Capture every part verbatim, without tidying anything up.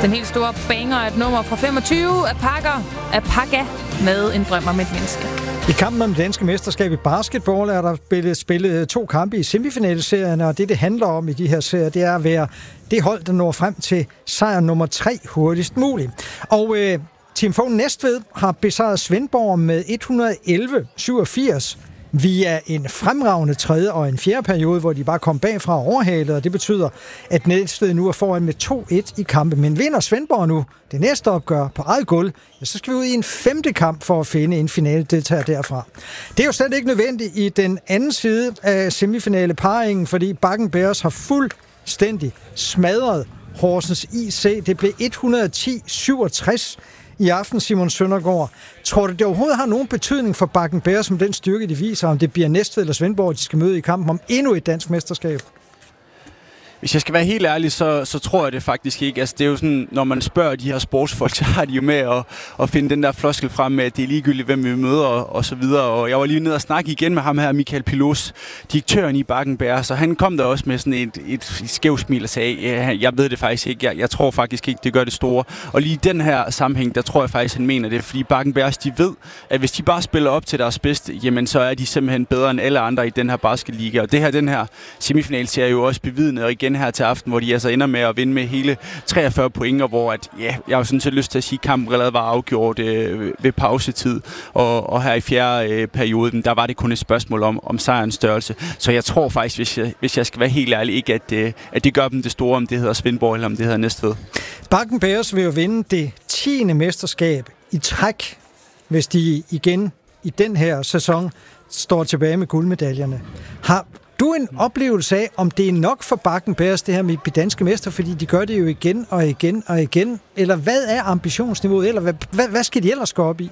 Den helt store banger er et nummer fra femogtyve af Pakker af Pakka med En drøm om et menneske. I kampen om det danske mesterskab i basketball er der spillet, spillet to kampe i semifinaleserierne, og det, det handler om i de her serier, det er at være det hold, der når frem til sejr nummer tre hurtigst muligt. Og øh, Team Fogh Næstved har besejret Svendborg med et hundrede og elleve syvogfirs via en fremragende tredje og en fjerde periode, hvor de bare kom bagfra og overhalede, og det betyder, at Næstved nu er foran med to et i kampen. Men vinder Svendborg nu det næste opgør på eget gulv, ja, så skal vi ud i en femte kamp for at finde en finaledeltager derfra. Det er jo slet ikke nødvendigt i den anden side af semifinale parringen, fordi Bakken Bears har fuldstændig smadret Horsens I C. Det blev et hundrede og ti syvogtres i aften, Simon Søndergaard. Tror du, det overhovedet har nogen betydning for Bakken Bears, som den styrke, de viser, om det bliver Næstved eller Svendborg, de skal møde i kampen om endnu et dansk mesterskab? Hvis jeg skal være helt ærlig, så, så tror jeg det faktisk ikke. Altså, det er jo sådan, når man spørger de her sportsfolk, så har de jo med at, at finde den der floskel frem med, at det er ligegyldigt, hvem vi møder og, og så videre. Og jeg var lige nede og snakke igen med ham her, Michael Pilos, direktøren i Bakken Bears, så han kom der også med sådan et, et skævt smil og sagde, ja, jeg ved det faktisk ikke, jeg, jeg tror faktisk ikke, det gør det store. Og lige i den her sammenhæng, der tror jeg faktisk, han mener det, fordi Bakken Bears, de ved, at hvis de bare spiller op til deres bedste, jamen så er de simpelthen bedre end alle andre i den her basketliga. Og det her, den her semifinalserie er jo også bevidnet, og igen her til aften, hvor de altså ender med at vinde med hele treogfyrre point, og hvor at, ja, jeg har sådan set lyst til at sige, at kampen allerede var afgjort øh, ved pausetid, og, og her i fjerde øh, periode, der var det kun et spørgsmål om, om sejrens størrelse. Så jeg tror faktisk, hvis jeg, hvis jeg skal være helt ærlig, ikke at, øh, at det gør dem det store, om det hedder Svendborg eller om det hedder Næstved. Bakken Bears vil jo vinde det tiende mesterskab i træk, hvis de igen i den her sæson står tilbage med guldmedaljerne. Har du en oplevelse af, om det er nok for Bakken Bears, det her med de danske mester, fordi de gør det jo igen og igen og igen? Eller hvad er ambitionsniveauet? Eller hvad, hvad, hvad skal de ellers gå op i?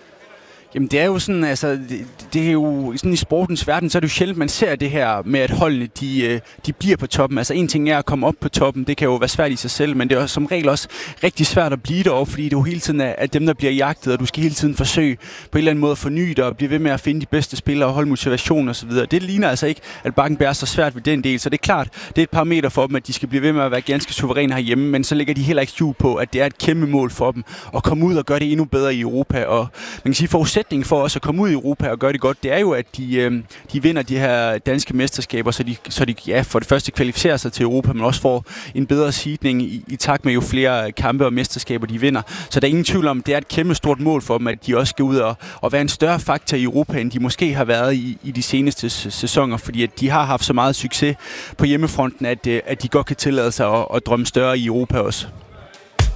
Jamen det er jo sådan, altså, det, det er jo sådan i sportens verden, så er det jo sjældent, man ser det her med, at holdene, de, de bliver på toppen. Altså en ting er at komme op på toppen, det kan jo være svært i sig selv, men det er som regel også rigtig svært at blive deroppe, fordi det jo hele tiden er dem, der bliver jagtet, og du skal hele tiden forsøge på en eller anden måde at forny dig og blive ved med at finde de bedste spillere og holde motivation og så videre. Det ligner altså ikke, at Bakken Bears så svært ved den del, så det er klart, det er et parameter for dem, at de skal blive ved med at være ganske suveræne herhjemme, men så lægger de heller ikke skjul på, at det er et kæmpe mål for dem at komme ud og gøre det endnu bedre i Europa, og man kan sige, forudsætningen for os at komme ud i Europa og gøre det godt, det er jo, at de, øh, de vinder de her danske mesterskaber, så de, så de ja, for det første kvalificerer sig til Europa, men også får en bedre seedning i, i takt med jo flere kampe og mesterskaber, de vinder. Så der er ingen tvivl om, det er et kæmpe stort mål for dem, at de også skal ud og, og være en større faktor i Europa, end de måske har været i, i de seneste sæsoner, fordi at de har haft så meget succes på hjemmefronten, at, at de godt kan tillade sig at, at drømme større i Europa også.